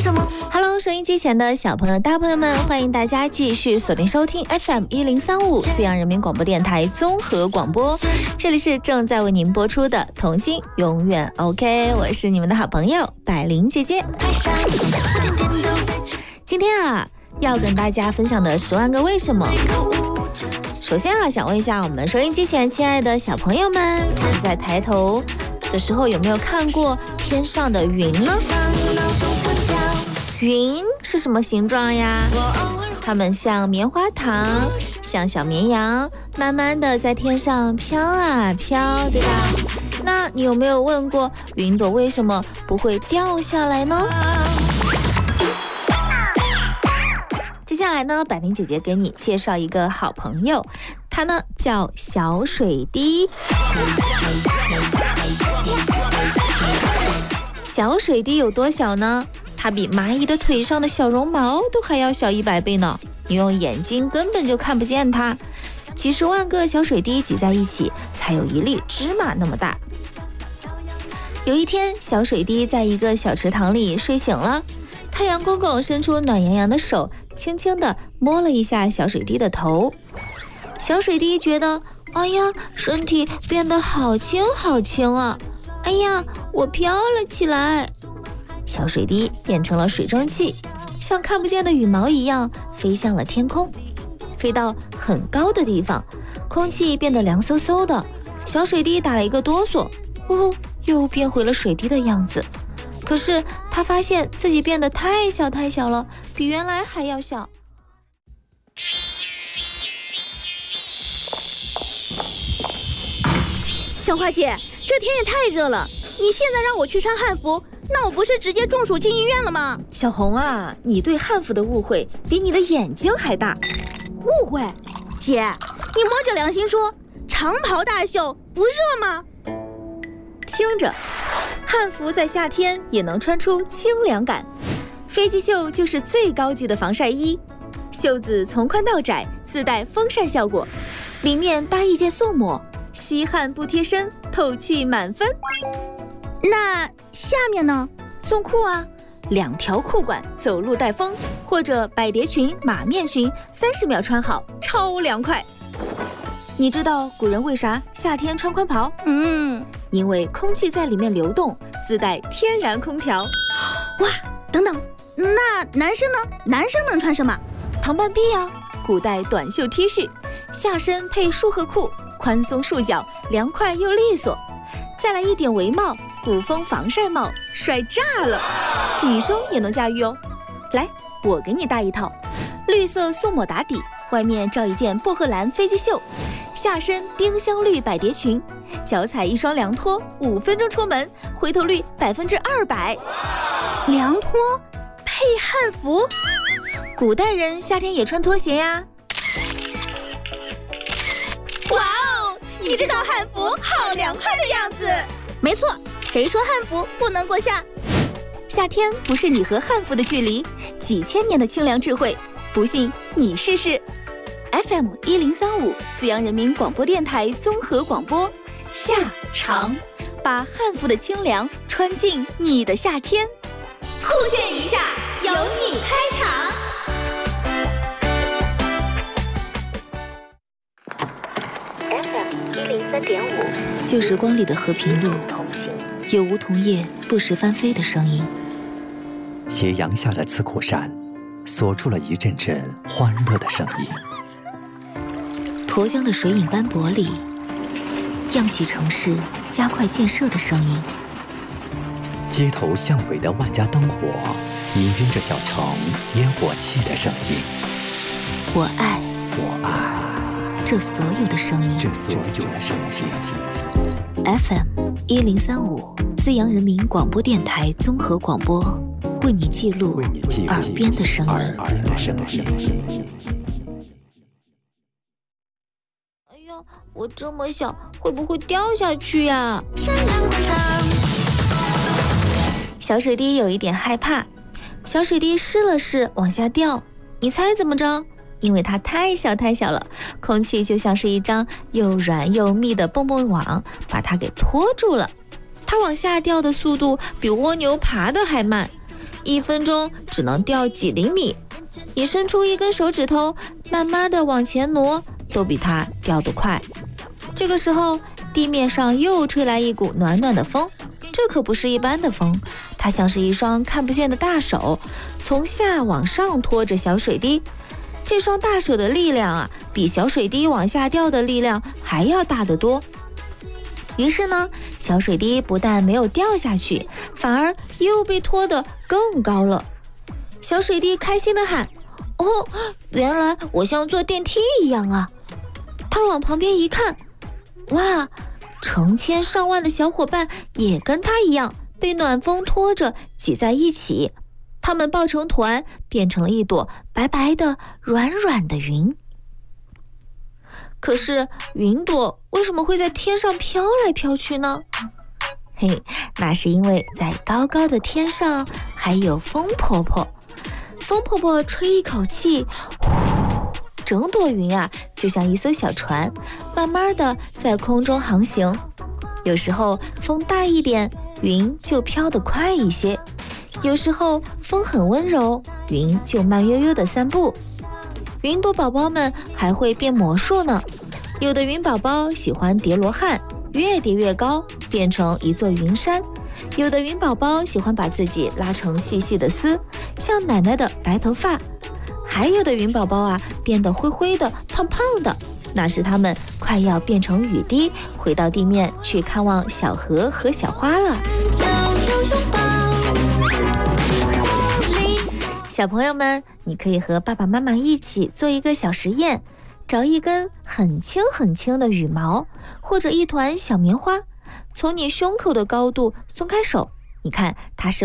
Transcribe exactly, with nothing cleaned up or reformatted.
什么 ？Hello， 收音机前的小朋友、大朋友们，欢迎大家继续锁定收听 F M 一零三五资阳人民广播电台综合广播，这里是正在为您播出的童心永远 OK， 我是你们的好朋友百灵姐姐。今天啊，要跟大家分享的十万个为什么。首先啊，想问一下我们收音机前亲爱的小朋友们，就是在抬头的时候有没有看过天上的云呢？云是什么形状呀？它们像棉花糖，像小绵羊，慢慢的在天上飘啊飘，对吧？那你有没有问过，云朵为什么不会掉下来呢？接下来呢，百灵姐姐给你介绍一个好朋友，他呢叫小水滴。小水滴有多小呢？它比蚂蚁的腿上的小绒毛都还要小一百倍呢，你用眼睛根本就看不见它。几十万个小水滴挤在一起，才有一粒芝麻那么大。有一天，小水滴在一个小池塘里睡醒了，太阳公公伸出暖洋洋的手，轻轻地摸了一下小水滴的头。小水滴觉得，哎呀，身体变得好轻好轻啊！哎呀，我飘了起来。小水滴变成了水蒸气，像看不见的羽毛一样飞向了天空。飞到很高的地方，空气变得凉飕飕的，小水滴打了一个哆嗦，呼，又变回了水滴的样子。可是他发现自己变得太小太小了，比原来还要小。 小花姐，这天也太热了，你现在让我去穿汉服，那我不是直接中暑进医院了吗？ 小红啊，你对汉服的误会比你的眼睛还大。 误会？姐，你摸着良心说，长袍大袖不热吗？ 听着，汉服在夏天也能穿出清凉感。飞机袖就是最高级的防晒衣，袖子从宽到窄，自带风扇效果，里面搭一件素抹，吸汗不贴身，透气满分。 那下面呢？ 送裤啊，两条裤管，走路带风，或者百蝶裙、马面裙，三十秒穿好，超凉快。你知道古人为啥夏天穿宽袍？ 嗯， 因为空气在里面流动，自带天然空调。 哇，等等，那男生呢？男生能穿什么？ 唐半臂啊，古代短袖 T 恤，下身配束荷裤，宽松束脚，凉快又利索。再来一顶围帽，古风防晒帽，帅炸了！女生也能驾驭哦。来，我给你搭一套，绿色素抹打底，外面罩一件薄荷蓝飞机袖，下身丁香绿百蝶裙，脚踩一双凉拖，五分钟出门，回头率百分之二百。 凉拖配汉服， 古代人夏天也穿拖鞋呀。 哇哦，你这套汉服好凉快的样子。没错，谁说汉服不能过夏？ 夏天不是你和汉服的距离，几千年的清凉智慧，不信你试试。F M 一零三五资阳人民广播电台综合广播，夏长，把汉服的清凉穿进你的夏天。 酷炫一下，由你开场。 F M 一零三点五， 旧时光里的和平路，有梧桐叶不时翻飞的声音。 斜阳下的刺口山，锁住了一阵阵欢乐的声音。 沱江的水影斑驳里，漾起城市加快建设的声音。 街头巷尾的万家灯火，氤氲着小城烟火气的声音。 我爱， 我爱这所有的声音， 这所有的声音。 F M 一零三五资阳人民广播电台综合广播，为你记录耳边的声音。 耳边的声音。 哎呀，我这么小，会不会掉下去呀？小水滴有一点害怕，小水滴试了试往下掉，你猜怎么着？因为它太小太小了，空气就像是一张又软又密的蹦蹦网，把它给拖住了。它往下掉的速度比蜗牛爬的还慢， 一分钟只能掉几厘米。你伸出一根手指头，慢慢的往前挪，都比它掉得快。这个时候，地面上又吹来一股暖暖的风，这可不是一般的风，它像是一双看不见的大手，从下往上拖着小水滴。这双大手的力量啊，比小水滴往下掉的力量还要大得多。于是呢，小水滴不但没有掉下去，反而又被拖得更高了。小水滴开心地喊：哦，原来我像坐电梯一样啊！他往旁边一看，哇，成千上万的小伙伴也跟他一样被暖风拖着挤在一起，他们抱成团，变成了一朵白白的软软的云。可是云朵为什么会在天上飘来飘去呢？嘿，那是因为在高高的天上还有风婆婆。风婆婆吹一口气，呼，整朵云啊就像一艘小船，慢慢的在空中航行。有时候风大一点，云就飘得快一些；有时候风很温柔，云就慢悠悠的散步。云朵宝宝们还会变魔术呢，有的云宝宝喜欢叠罗汉，越叠越高，变成一座云山；有的云宝宝喜欢把自己拉成细细的丝，像奶奶的白头发；还有的云宝宝啊，变得灰灰的、胖胖的，那是他们快要变成雨滴，回到地面去看望小河和小花了。小朋友们，你可以和爸爸妈妈一起做一个小实验，找一根很轻很轻的羽毛，或者一团小棉花，从你胸口的高度松开手，你看它是